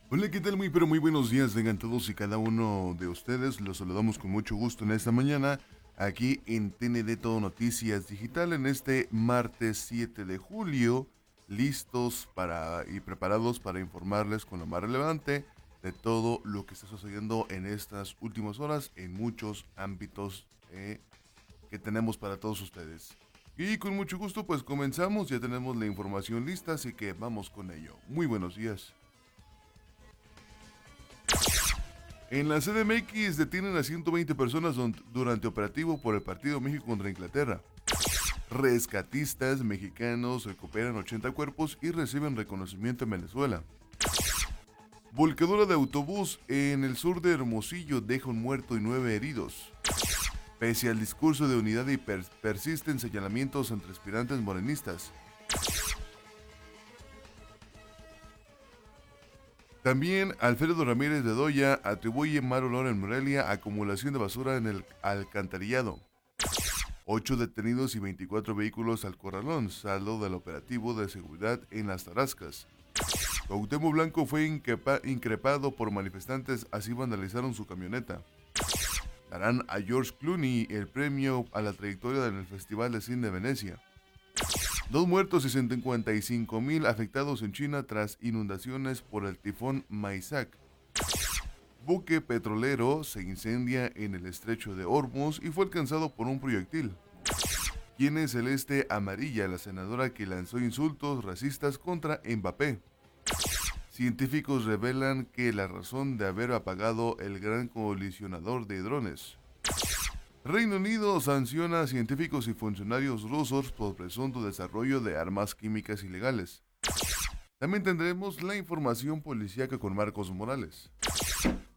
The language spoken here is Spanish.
Hola, ¿qué tal? Muy pero muy buenos días, tengan todos y cada uno de ustedes. Los saludamos con mucho gusto en esta mañana, aquí en TND Todo Noticias Digital, en este martes 7 de julio, listos para y preparados para informarles con lo más relevante de todo lo que está sucediendo en estas últimas horas en muchos ámbitos que tenemos para todos ustedes. Y con mucho gusto pues comenzamos, ya tenemos la información lista, así que vamos con ello. Muy buenos días. En la CDMX detienen a 120 personas durante operativo por el partido México contra Inglaterra. Rescatistas mexicanos recuperan 80 cuerpos y reciben reconocimiento en Venezuela. Volcadura de autobús en el sur de Hermosillo deja un muerto y 9 heridos. Pese al discurso de unidad y persisten señalamientos entre aspirantes morenistas. También Alfredo Ramírez de Doya atribuye mal olor en Morelia a acumulación de basura en el alcantarillado. 8 detenidos y 24 vehículos al corralón, saldo del operativo de seguridad en las Tarascas. Cuauhtémoc Blanco fue increpado por manifestantes, así vandalizaron su camioneta. Darán a George Clooney el premio a la trayectoria en el Festival de Cine de Venecia. 2 muertos y 55,000 afectados en China tras inundaciones por el tifón Maisak. Buque petrolero se incendia en el estrecho de Hormuz y fue alcanzado por un proyectil. ¿Quién es Celeste Amarilla, la senadora que lanzó insultos racistas contra Mbappé? Científicos revelan que la razón de haber apagado el gran colisionador de drones. Reino Unido sanciona a científicos y funcionarios rusos por presunto desarrollo de armas químicas ilegales. También tendremos la información policíaca con Marcos Morales.